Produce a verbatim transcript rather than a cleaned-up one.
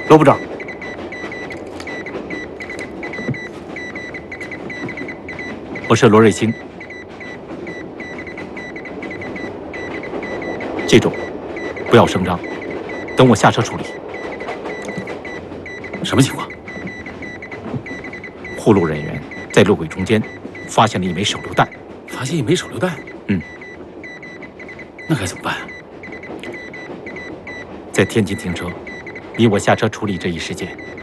罗部长，我是罗瑞卿。记住，不要声张，等我下车处理。 什么情况？ 护路人员在路轨中间发现了一枚手榴弹。 发现一枚手榴弹？ 嗯。 那该怎么办？ 在天津停车，你我下车处理这一事件。